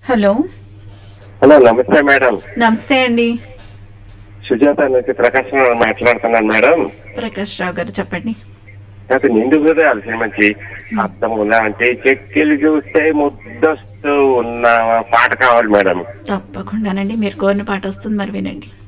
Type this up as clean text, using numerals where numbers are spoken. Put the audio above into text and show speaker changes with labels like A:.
A: Hello.
B: Hello, నమస్తే madam.
A: నమస్తే అండి.
B: సుజాత నుంచి ప్రకాశ్ రావు మాట్లాడుతున్నాను మేడం.
A: ప్రకాష్ రావు గారు చెప్పండి.
B: నాకు నిండు హృదయాలు సినిమాకి అర్థం అంటే చెక్కిలు చూస్తే ముద్దొస్తూ ఉన్న పాట కావాలి మేడం.
A: తప్పకుండానండి, మీరు కోరిన పాట వస్తుంది, మరి వినండి.